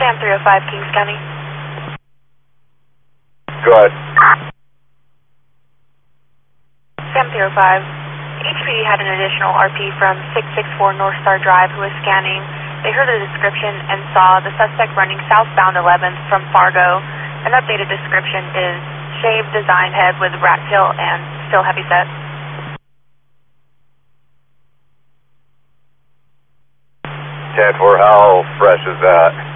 Sam 305, Kings County. Go ahead. Sam 305. HPD had an additional RP from 664 North Star Drive who was scanning. They heard a description and saw the suspect running southbound 11th from Fargo. An updated description is shaved design head with rat tail and still heavy set. 10-4, how fresh is that?